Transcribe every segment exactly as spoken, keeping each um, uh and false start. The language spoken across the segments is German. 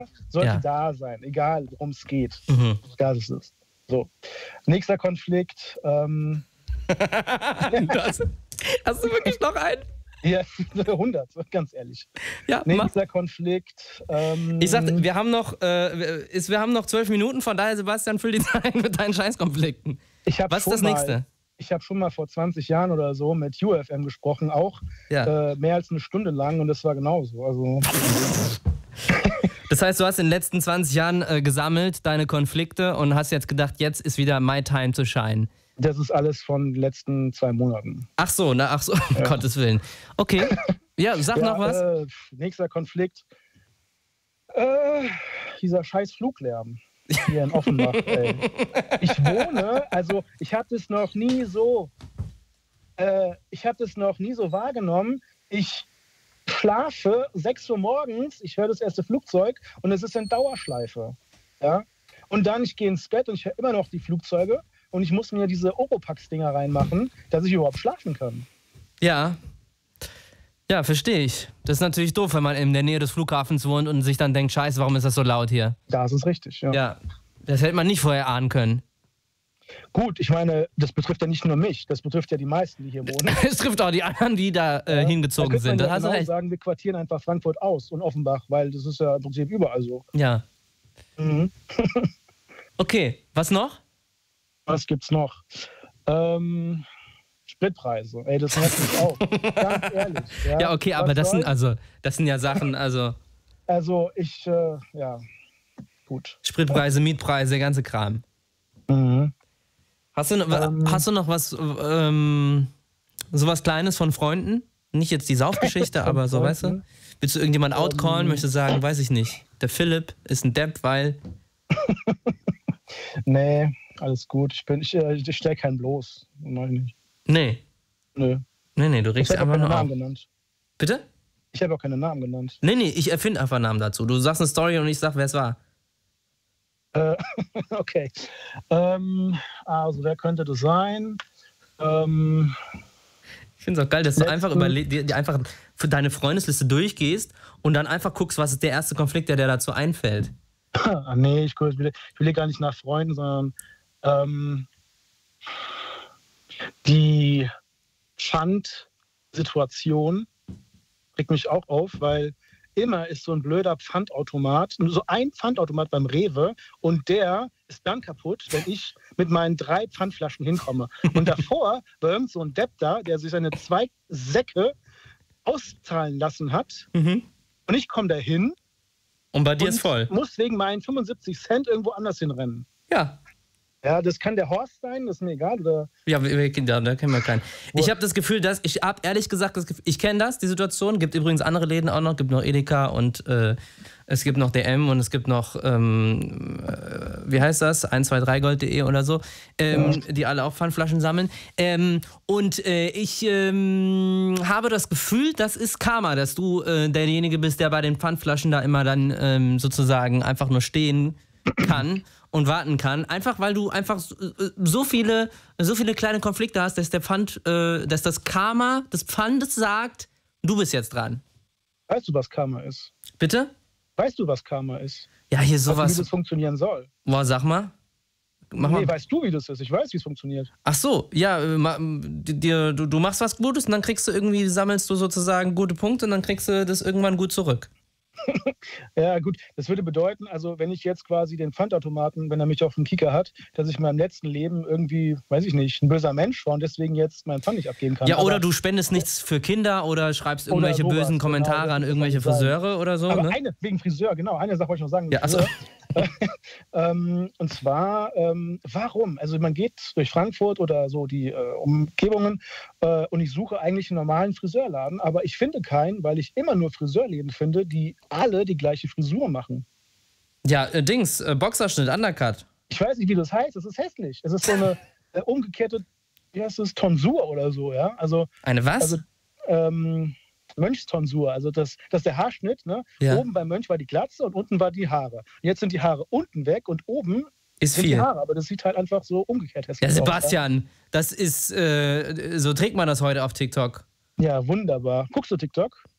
sollte Ja. da sein, egal worum es geht. Mhm. Das ist es. So. Nächster Konflikt. Ähm, Das, hast du wirklich noch einen? ja, hundert, ganz ehrlich. Ja, mach. Nächster Konflikt. Ähm, Ich sagte, wir haben noch, äh, ist, wir haben noch zwölf Minuten, von daher, Sebastian, füll die Zeit mit deinen Scheißkonflikten. ich hab Was ist schon das mal, nächste? Ich habe schon mal vor zwanzig Jahren oder so mit U F M gesprochen, auch Ja. äh, mehr als eine Stunde lang und das war genauso. Also, Das heißt, du hast in den letzten zwanzig Jahren äh, gesammelt, deine Konflikte, und hast jetzt gedacht, jetzt ist wieder my time to shine. das ist alles von den letzten zwei Monaten. Ach so, na, ach so, um Ja. Gottes Willen. Okay, ja, sag Ja, noch was. Äh, nächster Konflikt. Äh, dieser scheiß Fluglärm hier in Offenbach. Ey. Ich wohne, also ich habe das noch nie so, äh, ich habe das noch nie so wahrgenommen. Ich schlafe sechs Uhr morgens, ich höre das erste Flugzeug und es ist in Dauerschleife. Ja? Und dann, ich gehe ins Bett und ich höre immer noch die Flugzeuge und ich muss mir diese Oropax-Dinger reinmachen, dass ich überhaupt schlafen kann. Ja. Ja, verstehe ich. Das ist natürlich doof, wenn man in der Nähe des Flughafens wohnt und sich dann denkt, scheiße, warum ist das so laut hier? Das ist richtig, ja. Ja, das hätte man nicht vorher ahnen können. Gut, ich meine, das betrifft ja nicht nur mich, das betrifft ja die meisten, die hier wohnen. Es trifft auch die anderen, die da äh, Ja, hingezogen da sind. könnte Da man hast ja du genau recht. sagen, wir quartieren einfach Frankfurt aus und Offenbach, weil das ist ja im Prinzip überall so. Ja. Mhm. Okay, was noch? Was gibt's noch? Ähm, Spritpreise. Ey, das nervt mich auch. Ganz ehrlich. Ja, Ja, okay, Was aber das sind soll's? also, das sind ja Sachen, also Also ich, äh, ja, gut. Spritpreise, Mietpreise, der ganze Kram. Mhm. Hast du, noch- Ähm. hast du noch was, ähm, sowas Kleines von Freunden? Nicht jetzt die Saufgeschichte, Von aber so, weißt du? Freunden? Willst du irgendjemanden outcallen? Ähm. Möchtest du sagen, weiß ich nicht. Der Philipp ist ein Depp, weil. Nee, alles gut. Ich, bin, ich, äh, ich stelle keinen bloß. Mach ich nicht. Nee. Nö. Nee, nee, du Ich regst habe auch einfach keine nur Namen auf. genannt. Bitte? Ich habe auch keine Namen genannt. Nee, nee, ich erfinde einfach Namen dazu. Du sagst eine Story und ich sag, wer es war. Äh, okay. Ähm, also, wer könnte das sein? Ähm, Ich finde es auch geil, dass du Letzten- einfach, überle dir, dir einfach für deine Freundesliste durchgehst und dann einfach guckst, was ist der erste Konflikt, der dir dazu einfällt. ah, nee, ich, will, ich will hier gar nicht nach Freunden, sondern ähm, die Pfandsituation regt mich auch auf, weil immer ist so ein blöder Pfandautomat, so ein Pfandautomat beim Rewe und der ist dann kaputt, wenn ich mit meinen drei Pfandflaschen hinkomme. Und davor war irgend so ein Depp da, der sich seine zwei Säcke auszahlen lassen hat Mhm. und ich komme da hin Und bei dir und ist voll. muss wegen meinen fünfundsiebzig Cent irgendwo anders hinrennen. Ja. Ja, das kann der Horst sein, das ist mir egal. Oder Ja, wir, wir, da, da kennen wir keinen. Ich habe das Gefühl, dass ich habe ehrlich gesagt das Gefühl, ich kenne das, die Situation. Gibt übrigens andere Läden auch noch, gibt noch Edeka und äh, es gibt noch D M und es gibt noch, ähm, äh, wie heißt das, eins zwei drei gold punkt de oder so, ähm, Ja. die alle auch Pfandflaschen sammeln. Ähm, und äh, ich ähm, habe das Gefühl, das ist Karma, dass du äh, derjenige bist, der bei den Pfandflaschen da immer dann ähm, sozusagen einfach nur stehen kann und warten kann, einfach weil du einfach so, so viele so viele kleine Konflikte hast, dass der Pfand, äh, dass das Karma des Pfandes sagt, du bist jetzt dran. weißt du, was Karma ist? Bitte? Weißt du, was Karma ist? Ja, hier Weißt du, wie sowas. das funktionieren soll? Boah, sag mal. Mach Nee, mal. weißt du, wie das ist? Ich weiß, wie es funktioniert. Ach so, ja, äh, ma- dir, du, du machst was Gutes und dann kriegst du irgendwie, sammelst du sozusagen gute Punkte und dann kriegst du das irgendwann gut zurück. Ja, gut, das würde bedeuten, also wenn ich jetzt quasi den Pfandautomaten, wenn er mich auf dem Kicker hat, dass ich in meinem letzten Leben irgendwie, weiß ich nicht, ein böser Mensch war und deswegen jetzt meinen Pfand nicht abgeben kann. Ja, oder aber, du spendest nichts für Kinder oder schreibst Oder irgendwelche sowas, bösen Kommentare genau, an das irgendwelche kann sein. Friseure oder so. aber Ne? eine, wegen Friseur, genau, eine Sache wollte ich noch sagen. Ja, ach so. Friseur. ähm, und zwar, ähm, warum? Also man geht durch Frankfurt oder so die äh, Umgebungen äh, und ich suche eigentlich einen normalen Friseurladen, aber ich finde keinen, weil ich immer nur Friseurläden finde, die alle die gleiche Frisur machen. Ja, äh, Dings, äh, Boxerschnitt, Undercut. Ich weiß nicht, wie das heißt, es ist hässlich. Es ist so eine äh, umgekehrte, wie heißt das, Tonsur oder so, ja? Also, Eine was? also ähm, Mönchstonsur, also das, das ist der Haarschnitt, ne? Ja. Oben beim Mönch war die Glatze und unten war die Haare. Und jetzt sind die Haare unten weg und oben Ist sind die viel. Haare, aber das sieht halt einfach so umgekehrt hässlich Ja, aus. Sebastian, das ist, äh, so trägt man das heute auf TikTok. Ja, wunderbar. Guckst du TikTok?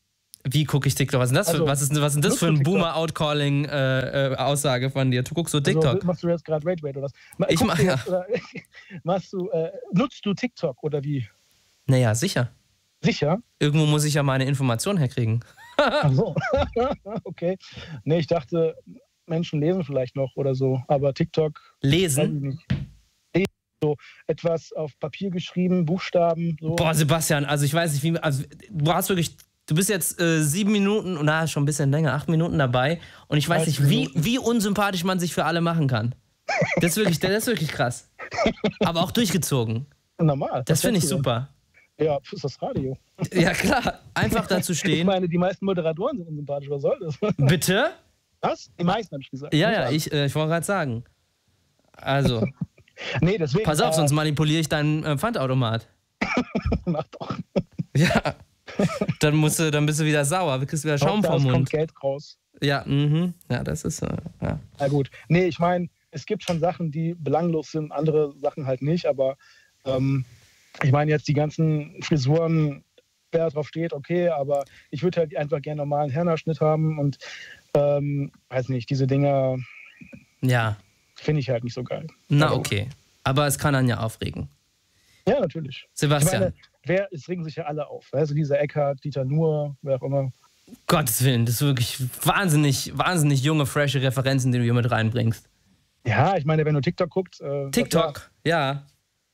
Wie gucke ich TikTok? Was ist das für, Also, was ist, was ist das für ein TikTok? Boomer-Outcalling-Aussage von dir? Du guckst so TikTok. Also, machst du jetzt gerade Rage Rate oder was? Ma- Ich guckst mach du ja. jetzt, oder, machst du, äh, nutzt du TikTok oder wie? Naja, sicher. Sicher? Irgendwo muss ich ja meine Informationen herkriegen. Ach so. Okay. Nee, ich dachte, Menschen lesen vielleicht noch oder so, aber TikTok, weiß ich Lesen? nicht. Lesen, so etwas auf Papier geschrieben, Buchstaben, so. Boah, Sebastian, also ich weiß nicht, wie. Also, du hast wirklich. Du bist jetzt äh, sieben Minuten, na, schon ein bisschen länger, acht Minuten dabei. Und ich weiß dreißig nicht, wie, Minuten. wie unsympathisch man sich für alle machen kann. Das ist wirklich, das ist wirklich krass. Aber auch durchgezogen. Normal. Das Was finde ich denkst du super. denn? Ja, ist das Radio. Ja, klar. Einfach dazu Ich stehen. meine, die meisten Moderatoren sind unsympathisch. Was soll das? Bitte? Was? Die meisten, habe ich gesagt. Ja, Nicht ja, alle. ich, äh, ich wollte gerade sagen. Also, Nee, deswegen. pass auf, äh, sonst manipuliere ich deinen äh, Pfandautomat. Mach doch. Ja. Dann, musst du, dann bist du wieder sauer, du kriegst wieder Schaum Hauptsache, vom es kommt Mund. Geld raus. Ja, mhm. Ja, das ist. Äh, ja. Na gut. Nee, ich meine, es gibt schon Sachen, die belanglos sind, andere Sachen halt nicht. Aber ähm, ich meine jetzt die ganzen Frisuren, wer drauf steht, okay. Aber ich würde halt einfach gerne normalen Herrenschnitt haben. Und ähm, weiß nicht, diese Dinger Ja, finde ich halt nicht so geil. na Also, okay. Aber es kann einen ja aufregen. Ja, natürlich. Ich Sebastian, meine, wer, es regen sich ja alle auf. Also dieser Eckhard, Dieter Nuhr, wer auch immer. Gottes Willen, das ist wirklich wahnsinnig, wahnsinnig junge, frische Referenzen, die du hier mit reinbringst. Ja, ich meine, wenn du TikTok guckst. Äh, TikTok, ja.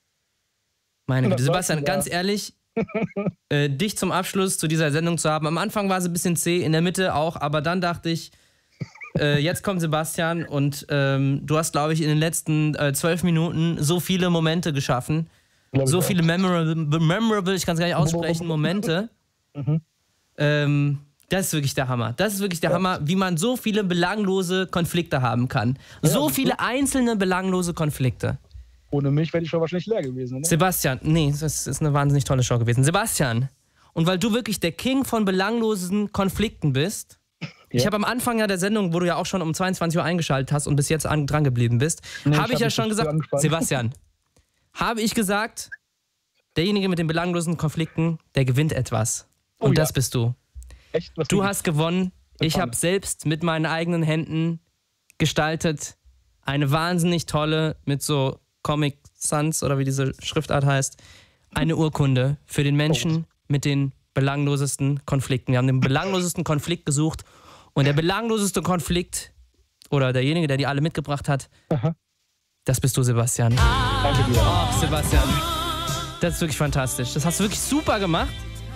Meine Und Güte, das Sebastian, läuft ja. ganz ehrlich, äh, dich zum Abschluss zu dieser Sendung zu haben. Am Anfang war sie ein bisschen zäh, in der Mitte auch, aber dann dachte ich, äh, jetzt kommt Sebastian und ähm, du hast, glaube ich, in den letzten äh, zwölf Minuten so viele Momente geschaffen, glaub ich so auch. viele memorable, memorable ich kann es gar nicht aussprechen, Momente. Mhm. Ähm, das ist wirklich der Hammer. Das ist wirklich der Ja. Hammer, wie man so viele belanglose Konflikte haben kann. So das viele einzelne belanglose Konflikte. Ohne mich wäre die Show wahrscheinlich leer gewesen. Oder? Sebastian, nee, das ist eine wahnsinnig tolle Show gewesen. Sebastian, und weil du wirklich der King von belanglosen Konflikten bist, ich Ja. habe am Anfang ja der Sendung, wo du ja auch schon um zweiundzwanzig Uhr eingeschaltet hast und bis jetzt an, dran geblieben bist, Nee, habe ich ich hab ja mich schon nicht gesagt, angespannt. Sebastian, habe ich gesagt, derjenige mit den belanglosen Konflikten, der gewinnt etwas. Und Oh ja. das bist du. Echt? Was Du gibt's? hast gewonnen. Ich Pfanne. habe selbst mit meinen eigenen Händen gestaltet eine wahnsinnig tolle, mit so Comic Sans oder wie diese Schriftart heißt, eine Urkunde für den Menschen mit den belanglosesten Konflikten. Wir haben den belanglosesten Konflikt gesucht und der belangloseste Konflikt oder derjenige, der die alle mitgebracht hat, Aha. das bist du, Sebastian. Danke dir. Oh, Sebastian, das ist wirklich fantastisch. Das hast du wirklich super gemacht.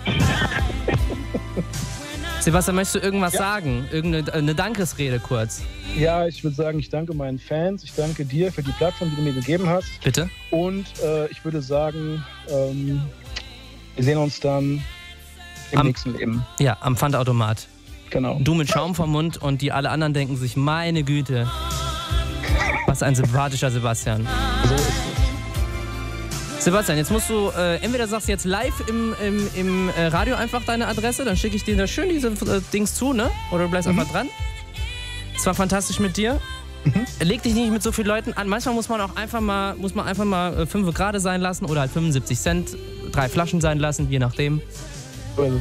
Sebastian, möchtest du irgendwas Ja. sagen? Irgendeine eine Dankesrede kurz? Ja, ich würde sagen, ich danke meinen Fans, ich danke dir für die Plattform, die du mir gegeben hast. Bitte? Und äh, ich würde sagen, ähm, wir sehen uns dann im Am- nächsten Leben. Ja, am Pfandautomat. Genau. Du mit Schaum vom Mund und die alle anderen denken sich, meine Güte, was ein sympathischer Sebastian. So ist es. Sebastian, jetzt musst du, äh, entweder sagst du jetzt live im, im, im äh, Radio einfach deine Adresse, dann schicke ich dir da schön diese äh, Dings zu, ne? Oder du bleibst Mhm. einfach dran. Es war fantastisch mit dir. Mhm. Leg dich nicht mit so vielen Leuten an. Manchmal muss man auch einfach mal, muss man einfach mal äh, fünf Grad sein lassen oder halt fünfundsiebzig Cent, drei Flaschen sein lassen, je nachdem. So ist es.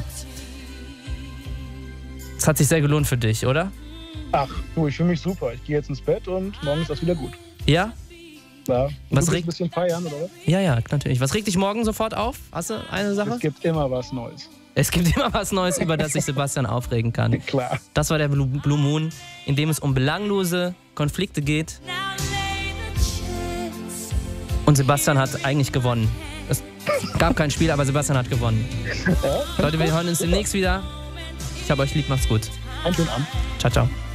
Es hat sich sehr gelohnt für dich, oder? Ach, du, ich fühle mich super. Ich gehe jetzt ins Bett und morgen ist das wieder gut. Ja? Ja. Was du willst regt- ein bisschen feiern, oder was? Ja, ja, natürlich. Was regt dich morgen sofort auf? Hast du eine Sache? Es gibt immer was Neues. Es gibt immer was Neues, über das sich Sebastian aufregen kann. Klar. Das war der Blue, Blue Moon, in dem es um belanglose Konflikte geht. Und Sebastian hat eigentlich gewonnen. Es gab kein Spiel, aber Sebastian hat gewonnen. Ja, Leute, wir hören uns demnächst wieder. Ich hab euch lieb, macht's gut. einen schönen Abend. Ciao, ciao.